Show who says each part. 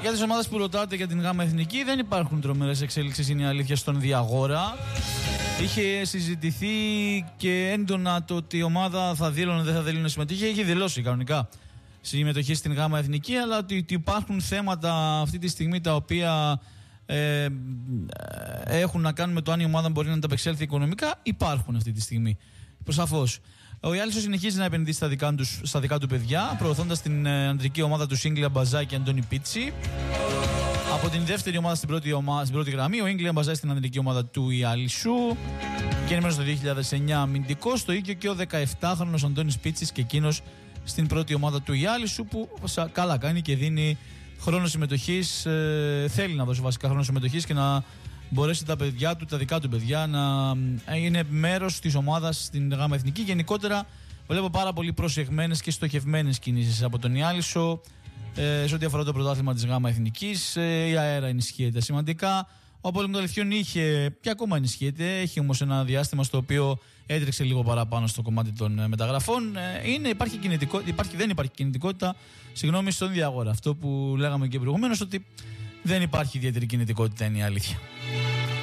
Speaker 1: Για τις ομάδες που ρωτάτε για την ΓΑΜΑ Εθνική, δεν υπάρχουν τρομερές εξέλιξεις, είναι η αλήθεια, στον διαγόρα. Είχε συζητηθεί και έντονα το ότι η ομάδα θα δήλωνε, δεν θα δήλωνε συμμετοχή. Έχει δηλώσει κανονικά συμμετοχή στην ΓΑΜΑ Εθνική, αλλά ότι υπάρχουν θέματα αυτή τη στιγμή τα οποία έχουν να κάνουν με το αν η ομάδα μπορεί να ανταπεξέλθει οικονομικά, υπάρχουν αυτή τη στιγμή. Σαφώς. Ο Ιάλισσος συνεχίζει να επενδύσει στα δικά του παιδιά, προωθώντας την ανδρική ομάδα του Ίγκλια Μπαζά και Αντώνη Πίτσι. Από την δεύτερη ομάδα στην πρώτη γραμμή, ο Ίγκλια Μπαζά στην ανδρική ομάδα του Ιάλισσου. Γεννημένος το 2009 αμυντικός, το ίδιο και ο 17χρονος Αντώνης Πίτσης και εκείνος στην πρώτη ομάδα του Ιάλισσου, που καλά κάνει και δίνει χρόνο συμμετοχής, θέλει να δώσει βασικά χρόνο συμμετοχής και να μπορέσει τα παιδιά του, τα δικά του παιδιά, να είναι μέρος της ομάδας στην ΓΑΜΑ Εθνική. Γενικότερα βλέπω πάρα πολύ προσεγμένες και στοχευμένες κινήσεις από τον Ιάλισσο σε ό,τι αφορά το πρωτάθλημα της ΓΑΜΑ Εθνικής. Η ΑΕΡΑ ενισχύεται σημαντικά. Ο Πόλεμος των Αληθιών είχε και ακόμα ενισχύεται. Έχει όμως ένα διάστημα στο οποίο έτρεξε λίγο παραπάνω στο κομμάτι των μεταγραφών. Δεν υπάρχει κινητικότητα στον διαγόρα. Αυτό που λέγαμε και προηγουμένως, ότι δεν υπάρχει ιδιαίτερη κινητικότητα, είναι η αλήθεια.